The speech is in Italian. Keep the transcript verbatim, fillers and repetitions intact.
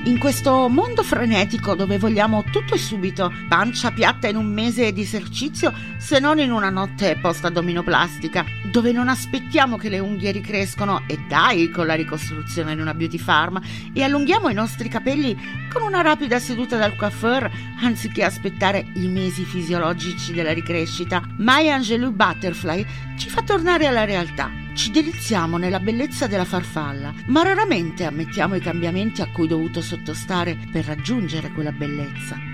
In questo mondo frenetico dove vogliamo tutto e subito, pancia piatta in un mese di esercizio se non in una notte post-addominoplastica, dove non aspettiamo che le unghie ricrescono e dai con la ricostruzione di una beauty farm e allunghiamo i nostri capelli con una rapida seduta dal coiffeur anziché aspettare i mesi fisiologici della ricrescita, Maya Angelou Butterfly ci fa tornare alla realtà. Ci deliziamo nella bellezza della farfalla, ma raramente ammettiamo i cambiamenti a cui dovuto sottostare per raggiungere quella bellezza.